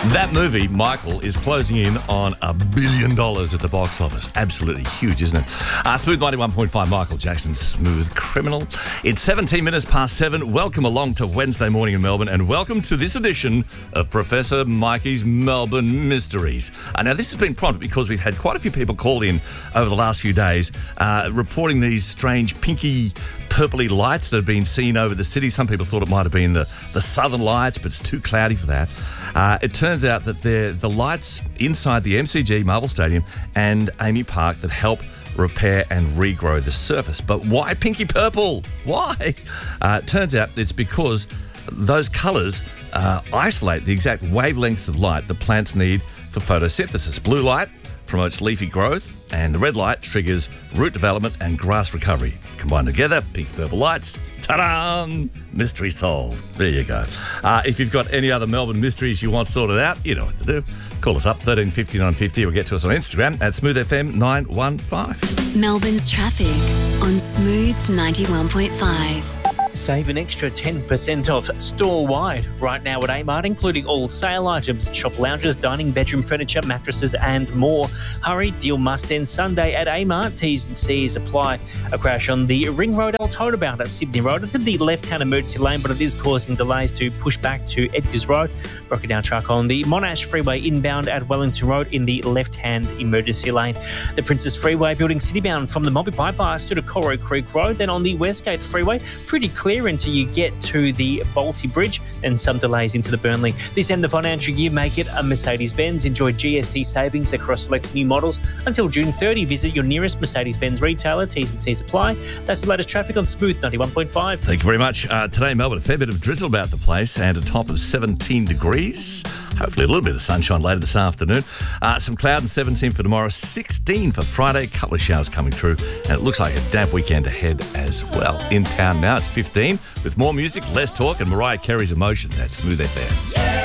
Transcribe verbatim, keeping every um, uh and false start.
That movie, Michael, is closing in on a billion dollars at the box office. Absolutely huge, isn't it? Uh, Smooth ninety-one point five, Michael Jackson's Smooth Criminal. It's seventeen minutes past seven. Welcome along to Wednesday morning in Melbourne, and welcome to this edition of Professor Mikey's Melbourne Mysteries. Uh, now, this has been prompted because we've had quite a few people call in over the last few days uh, reporting these strange pinky purpley lights that have been seen over the city. Some people thought it might have been the, the southern lights, but it's too cloudy for that. Uh, it turns out that they're the lights inside the M C G Marvel Stadium and Amy Park that help repair and regrow the surface. But why pinky purple? Why? Uh, it turns out it's because those colours uh, isolate the exact wavelengths of light that plants need for photosynthesis. Blue light promotes leafy growth, and the red light triggers root development and grass recovery. Combined together, pink purple lights, ta-da! Mystery solved. There you go. Uh, if you've got any other Melbourne mysteries you want sorted out, you know what to do. Call us up, thirteen fifty, nine fifty, or get to us on Instagram at Smooth F M nine one five. Melbourne's traffic on Smooth ninety-one point five. Save an extra ten percent off store-wide right now at Amart, including all sale items, shop lounges, dining, bedroom furniture, mattresses and more. Hurry, deal must end Sunday at Amart. T's and C's apply. A crash on the Ring Road Altona at Sydney Road. It's in the left-hand emergency lane, but it is causing delays to push back to Edgars Road. Broken down truck on the Monash Freeway inbound at Wellington Road in the left-hand emergency lane. The Princess Freeway building citybound from the Mobi Bypass to the Corrow Creek Road. Then on the Westgate Freeway, pretty clear until you get to the Balti Bridge, and some delays into the Burnley. This end of the financial year, make it a Mercedes-Benz. Enjoy G S T savings across select new models until June thirtieth. Visit your nearest Mercedes-Benz retailer. T's and C's apply. That's the latest traffic on Smooth ninety-one point five. Thank you very much. Uh, today in Melbourne, a fair bit of drizzle about the place and a top of seventeen degrees. Hopefully a little bit of sunshine later this afternoon. Uh, some cloud and seventeen for tomorrow, sixteen for Friday. A couple of showers coming through, and it looks like a damp weekend ahead as well. In town now, it's fifteen with more music, less talk, and Mariah Carey's Emotion. That's Smooth F M.